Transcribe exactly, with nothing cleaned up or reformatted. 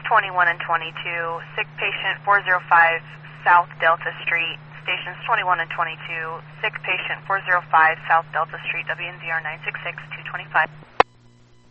twenty-one and twenty-two, sick patient four oh five South Delta Street. Stations twenty-one and twenty-two, sick patient four oh five South Delta Street, W N Z R nine six six two two five.